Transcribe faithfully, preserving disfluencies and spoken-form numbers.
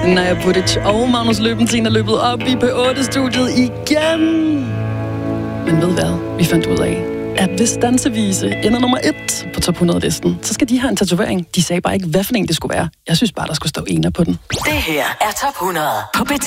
Naja Budic og Magnus Løbentin er løbet op i P otte-studiet igen. Men ved hvad? Vi fandt ud af, at hvis Dansevise ender nummer et på top hundrede-listen, så skal de have en tatovering. De sagde bare ikke, hvad for en det skulle være. Jeg synes bare, der skulle stå ener på den. Det her er top hundrede på P